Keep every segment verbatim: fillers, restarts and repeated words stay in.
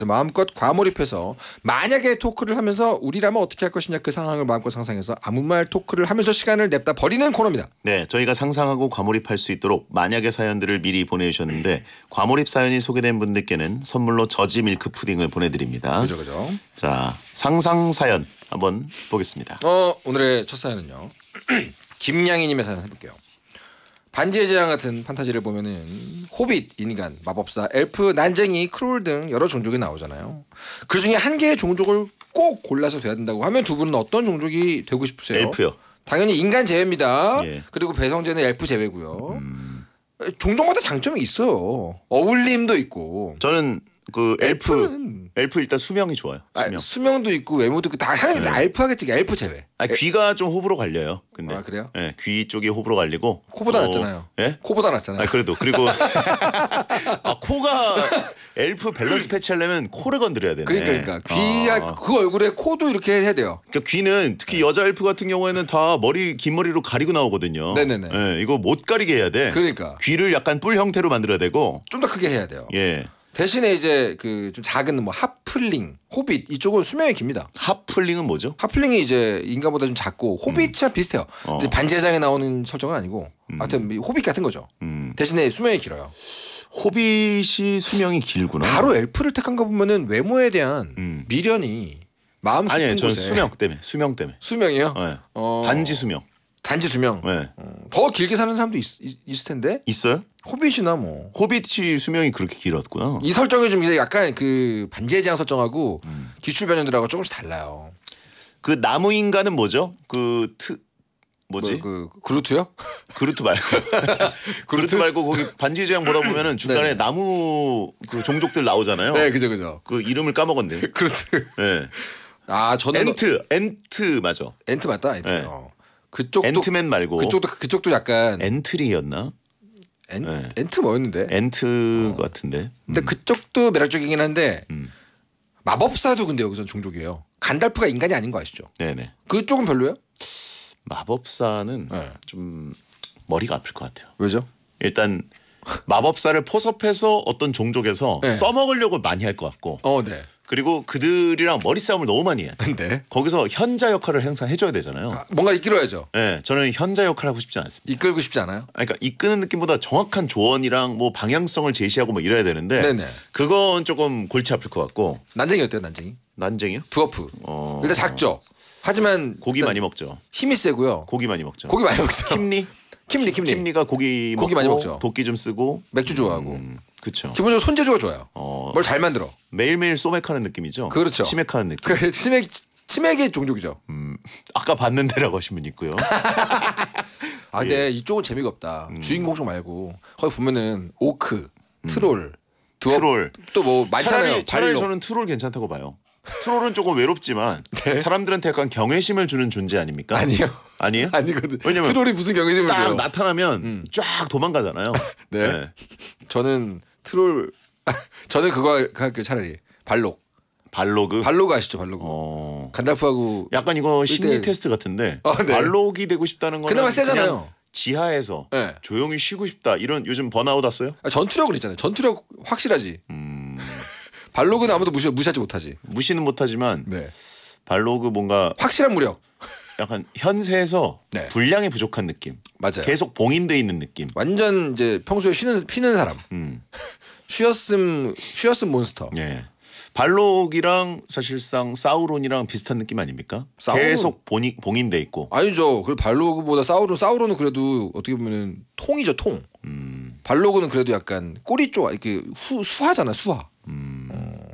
마음껏 과몰입해서 만약에 토크를 하면서 우리라면 어떻게 할 것이냐 그 상황을 마음껏 상상해서 아무 말 토크를 하면서 시간을 냅다 버리는 코너입니다. 네, 저희가 상상하고 과몰입할 수 있도록 만약의 사연들을 미리 보내주셨는데 과몰입 사연이 소개된 분들께는 선물로 저지 밀크 푸딩을 보내드립니다. 그죠 그죠. 자, 상상 사연 한번 보겠습니다. 어 오늘의 첫 사연은요. 김양희님의 사연 해볼게요. 반지의 제왕 같은 판타지를 보면은 호빗, 인간, 마법사, 엘프, 난쟁이, 크롤 등 여러 종족이 나오잖아요. 그 중에 한 개의 종족을 꼭 골라서 돼야 된다고 하면 두 분은 어떤 종족이 되고 싶으세요? 엘프요. 당연히 인간 제외입니다. 예. 그리고 배성재는 엘프 제외고요. 음... 종족마다 장점이 있어요. 어울림도 있고. 저는 그 엘프 엘프는 엘프 일단 수명이 좋아요. 수명. 아, 수명도 있고 외모도 있고 다 당연히 다 네. 엘프 하겠지. 엘프 제외. 아, 귀가 좀 호불호 갈려요. 근데 아, 그래요? 네, 귀 쪽이 호불호 갈리고 코보다 어, 낫잖아요. 예? 코보다 낫잖아요. 아, 그래도 그리고 아, 코가 엘프 밸런스 패치하려면 코를 건드려야 되네. 그러니까, 그러니까 귀가 아. 그 얼굴에 코도 이렇게 해야 돼요. 그러니까 귀는 특히 여자 엘프 같은 경우에는 다 머리 긴 머리로 가리고 나오거든요. 네네네. 예, 이거 못 가리게 해야 돼. 그러니까 귀를 약간 뿔 형태로 만들어야 되고. 좀 더 크게 해야 돼요. 예. 대신에 이제 그 좀 작은 뭐 하플링, 호빗 이쪽은 수명이 깁니다. 하플링은 뭐죠? 하플링이 이제 인간보다 좀 작고 호빗이랑 비슷해요. 어. 근데 반지의장에 나오는 설정은 아니고 하여튼 호빗 같은 거죠. 음. 대신에 수명이 길어요. 호빗이 수명이 길구나. 바로 엘프를 택한 거 보면은 외모에 대한 음. 미련이 마음 깊은 아니에요. 저는 곳에 수명 때문에. 수명 때문에. 수명이요? 네. 어... 단지 수명. 단지 수명. 네. 어, 더 길게 사는 사람도 있, 있, 있을 텐데. 있어요? 호빗이나 뭐. 호빗이 수명이 그렇게 길었구나. 이 설정이 좀 이제 약간 그 반지의 제왕 설정하고 음. 기출 변형들하고 조금씩 달라요. 그 나무 인간은 뭐죠? 그 트 뭐지? 뭐, 그 그루트요? 그루트 말고 그루트 말고 거기 반지의 제왕 보다 보면은 중간에 네네. 나무 그 종족들 나오잖아요. 네, 그죠, 그죠. 그 이름을 까먹었네. 그루트. 네. 아, 저는 엔트, 엔트 맞아. 엔트 맞다, 엔트. 네. 어. 그쪽도 엔트맨 말고 그쪽도 그쪽도 약간 엔트리였나? 엔, 네. 엔트 뭐였는데? 엔트 어. 같은데. 근데 그쪽도 매력적이긴 한데 음. 마법사도 근데 여기서 종족이에요. 간달프가 인간이 아닌 거 아시죠? 네네. 그쪽은 별로예요? 마법사는 네. 좀 머리가 아플 것 같아요. 왜죠? 일단 마법사를 포섭해서 어떤 종족에서 네. 써먹으려고 많이 할 것 같고. 어, 네. 그리고 그들이랑 머리 싸움을 너무 많이 해야 돼. 근데 거기서 현자 역할을 항상 해줘야 되잖아요. 아, 뭔가 이끌어야죠. 네, 저는 현자 역할 하고 싶지 않습니다. 이끌고 싶지 않아요? 아니, 그러니까 이끄는 느낌보다 정확한 조언이랑 뭐 방향성을 제시하고 뭐 이래야 되는데 네네. 그건 조금 골치 아플 것 같고. 난쟁이 어때요, 난쟁이? 난쟁이요? 드워프. 어... 일단 작죠. 하지만 고기 일단 많이 먹죠. 힘이 세고요. 고기 많이 먹죠. 고기 많이 먹죠. 킴리? 킴리, 킴리. 킴리가 고기, 고기 먹고 많이 먹죠. 도끼 좀 쓰고 맥주 좋아하고. 음, 그렇죠. 기본적으로 손재주가 좋아요. 어, 뭘 잘 만들어. 매일매일 소맥하는 느낌이죠. 그렇죠. 치맥하는 느낌. 그 치맥 치맥의 종족이죠. 음, 아까 봤는데라고 하신 분 있고요. 아, 근데 이쪽은 재미가 없다. 음. 주인공 쪽 말고 거기 보면은 오크, 트롤, 드워, 트롤. 또 뭐 많잖아요. 차라리, 차라리 발로. 저는 트롤 괜찮다고 봐요. 트롤은 조금 외롭지만 네. 사람들한테 약간 경외심을 주는 존재 아닙니까? 아니요. 아니에요? 아니거든. 왜냐면 트롤이 무슨 경외심을 딱 줘요? 나타나면 음. 쫙 도망가잖아요. 네. 저는 트롤 저는 그거 할게요. 차라리 발록. 발로그. 발로그 아시죠? 발로그. 어. 간달프하고 약간 이거 심리 일대- 테스트 같은데 어, 네. 발록이 되고 싶다는 거는 그나마 그냥 세잖아요. 지하에서 네. 조용히 쉬고 싶다 이런 요즘 번아웃 왔어요? 아, 전투력은 있잖아요. 전투력 확실하지. 음, 발로그는 아무도 무시 무시하지 못하지. 무시는 못하지만 네. 발로그 뭔가 확실한 무력. 약간 현세에서 네. 분량이 부족한 느낌. 맞아요. 계속 봉인돼 있는 느낌. 완전 이제 평소에 쉬는 쉬는 사람. 음, 쉬었음 쉬었음 몬스터. 예. 발록이랑 사실상 사우론이랑 비슷한 느낌 아닙니까? 사우론? 계속 봉인, 봉인돼 있고. 아니죠. 그 발로그보다 사우론 사우론은 그래도 어떻게 보면은 통이죠, 통. 음, 발로그는 그래도 약간 꼬리 쪽 이렇게 후 수하잖아, 수하. 음.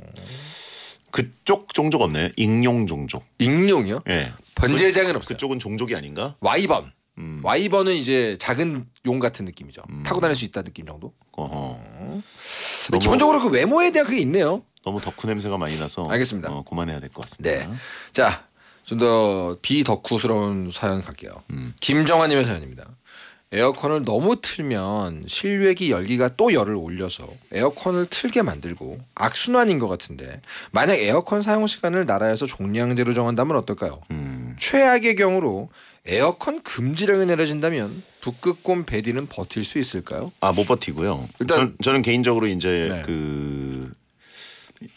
그쪽 종족 없나요? 익룡 종족. 익룡이요? 예. 번제장은 없어요. 그쪽은 종족이 아닌가? 와이번. 음. 와이번은 이제 작은 용 같은 느낌이죠. 타고 다닐 수 있다 느낌 정도. 어허. 근데 너무- 기본적으로 그 외모에 대한 그게 있네요. 너무 덕후 냄새가 많이 나서 알겠습니다. 어, 그만해야 될 것 같습니다. 네. 자, 좀 더 비덕후스러운 사연 갈게요. 음. 김정환님의 사연입니다. 에어컨을 너무 틀면 실외기 열기가 또 열을 올려서 에어컨을 틀게 만들고 악순환인 것 같은데 만약 에어컨 사용 시간을 나라에서 종량제로 정한다면 어떨까요? 음. 최악의 경우로 에어컨 금지령이 내려진다면 북극곰 베디는 버틸 수 있을까요? 아, 못 버티고요. 일단- 전, 저는 개인적으로 이제 네. 그